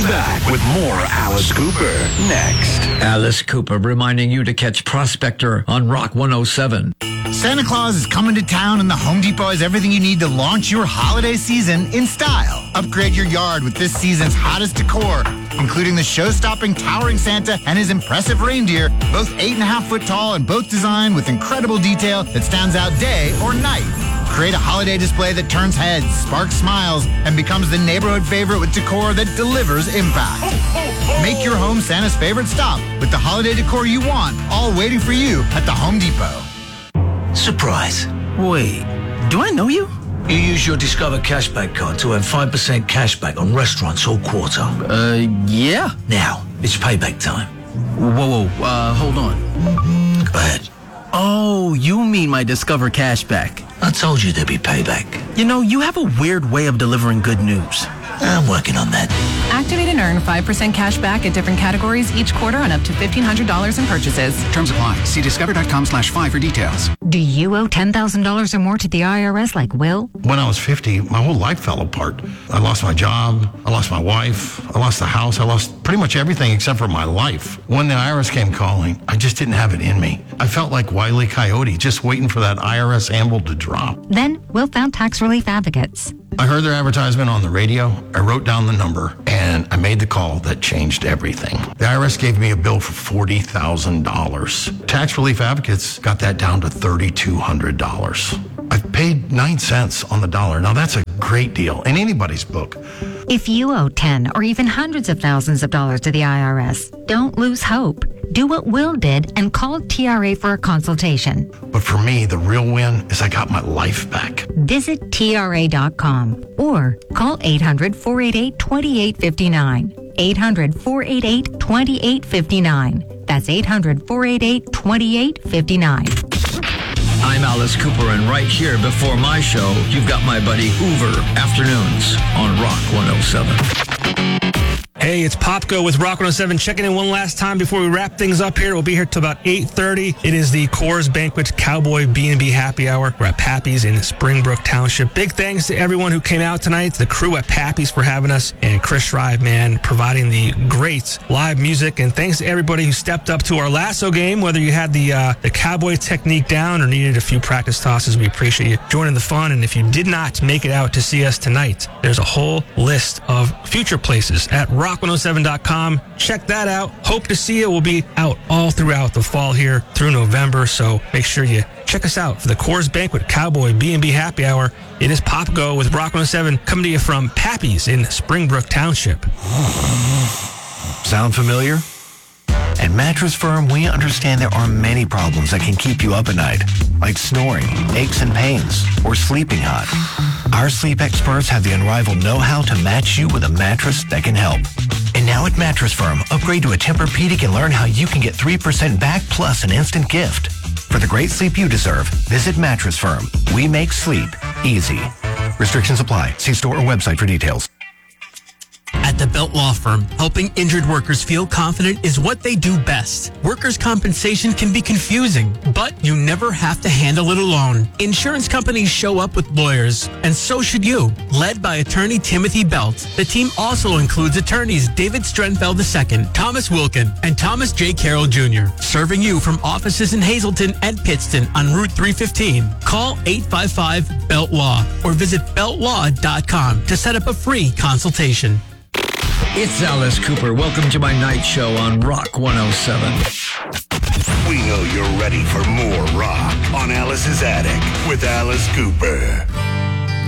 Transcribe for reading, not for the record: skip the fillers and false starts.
back with more Alice Cooper next. Alice Cooper reminding you to catch Prospector on Rock 107. Santa Claus is coming to town, and the Home Depot has everything you need to launch your holiday season in style. Upgrade your yard with this season's hottest decor, including the show-stopping towering Santa and his impressive reindeer, both 8.5 foot tall and both designed with incredible detail that stands out day or night. Create a holiday display that turns heads, sparks smiles, and becomes the neighborhood favorite with decor that delivers impact. Make your home Santa's favorite stop with the holiday decor you want, all waiting for you at the Home Depot. Surprise. Wait, do I know you? You use your Discover Cashback card to earn 5% cashback on restaurants all quarter. Yeah. Now, it's payback time. Whoa, hold on. Go ahead. Oh, you mean my Discover Cashback. I told you there'd be payback. You know, you have a weird way of delivering good news. I'm working on that. Activate and earn 5% cash back at different categories each quarter on up to $1,500 in purchases. Terms apply. See discover.com/5 for details. Do you owe $10,000 or more to the IRS like Will? When I was 50, my whole life fell apart. I lost my job. I lost my wife. I lost the house. I lost pretty much everything except for my life. When the IRS came calling, I just didn't have it in me. I felt like Wile E. Coyote, just waiting for that IRS anvil to drop. Then Will found Tax Relief Advocates. I heard their advertisement on the radio. I wrote down the number, and I made the call that changed everything. The IRS gave me a bill for $40,000. Tax Relief Advocates got that down to $3,200. I've paid 9 cents on the dollar. Now, that's a great deal in anybody's book. If you owe 10 or even hundreds of thousands of dollars to the IRS, don't lose hope. Do what Will did and call TRA for a consultation. But for me, the real win is I got my life back. Visit TRA.com or call 800-488-2859. 800-488-2859. That's 800-488-2859. I'm Alice Cooper, and right here before my show, you've got my buddy Hoover, Afternoons on Rock 107. Hey, it's Popko with Rock 107 checking in one last time before we wrap things up here. We'll be here till about 8:30. It is the Coors Banquet Cowboy B&B Happy Hour. We're at Pappy's in Springbrook Township. Big thanks to everyone who came out tonight, the crew at Pappy's for having us, and Chris Schreiber, man, providing the great live music. And thanks to everybody who stepped up to our lasso game, whether you had the cowboy technique down or needed a few practice tosses. We appreciate you joining the fun. And if you did not make it out to see us tonight, there's a whole list of future places at rock107.com. Check that out. Hope to see you. We'll be out all throughout the fall here through November, so make sure you check us out for the Coors Banquet Cowboy B&B Happy Hour. It is Pop Go with Rock 107 coming to you from Pappy's in Springbrook Township. Sound familiar? At Mattress Firm, we understand there are many problems that can keep you up at night, like snoring, aches and pains, or sleeping hot. Our sleep experts have the unrivaled know-how to match you with a mattress that can help. And now at Mattress Firm, upgrade to a Tempur-Pedic and learn how you can get 3% back plus an instant gift. For the great sleep you deserve, visit Mattress Firm. We make sleep easy. Restrictions apply. See store or website for details. At the Belt Law Firm, helping injured workers feel confident is what they do best. Workers' compensation can be confusing, but you never have to handle it alone. Insurance companies show up with lawyers, and so should you. Led by attorney Timothy Belt, the team also includes attorneys David Strenfeld II, Thomas Wilkin, and Thomas J. Carroll Jr., serving you from offices in Hazleton and Pittston on Route 315. Call 855-BELT-LAW or visit beltlaw.com to set up a free consultation. It's Alice Cooper. Welcome to my night show on Rock 107. We know you're ready for more rock on Alice's Attic with Alice Cooper.